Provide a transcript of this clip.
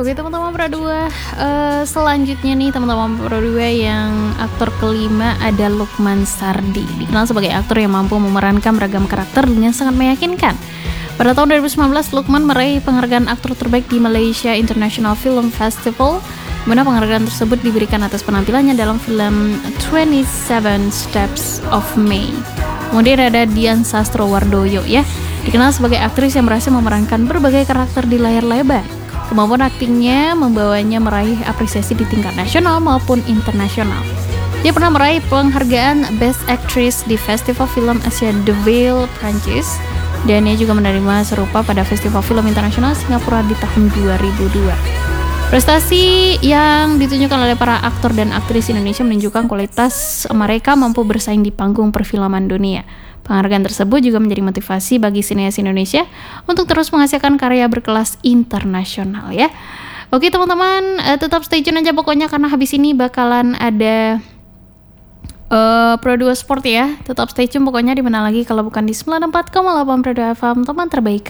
Oke teman-teman Pro 2, selanjutnya nih teman-teman Pro 2 yang aktor kelima ada Lukman Sardi. Dikenal sebagai aktor yang mampu memerankan beragam karakter dengan sangat meyakinkan. Pada tahun 2019, Lukman meraih penghargaan aktor terbaik di Malaysia International Film Festival, di mana penghargaan tersebut diberikan atas penampilannya dalam film 27 Steps of May. Kemudian ada Dian Sastrowardoyo ya, dikenal sebagai aktris yang berhasil memerankan berbagai karakter di layar lebar. Kemampuan aktingnya membawanya meraih apresiasi di tingkat nasional maupun internasional. Dia pernah meraih penghargaan Best Actress di Festival Film Asia Deauville, Prancis, dan dia juga menerima serupa pada Festival Film Internasional Singapura di tahun 2002. Prestasi yang ditunjukkan oleh para aktor dan aktris Indonesia menunjukkan kualitas mereka mampu bersaing di panggung perfilman dunia. Penghargaan tersebut juga menjadi motivasi bagi sineas Indonesia untuk terus menghasilkan karya berkelas internasional ya. Oke teman-teman, tetap stay tune aja pokoknya karena habis ini bakalan ada Pro 2 Sport ya. Tetap stay tune pokoknya di mana lagi kalau bukan di 94,8 Pro 2 FM, teman terbaik.